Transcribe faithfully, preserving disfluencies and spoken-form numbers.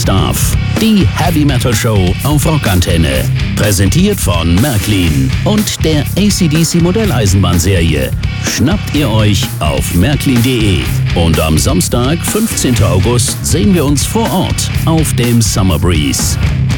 Stuff. Die Heavy Metal Show auf Rockantenne. Präsentiert von Märklin und der A C D C Modelleisenbahnserie. Schnappt ihr euch auf märklin punkt de. Und am Samstag, fünfzehnten August, sehen wir uns vor Ort auf dem Summer Breeze.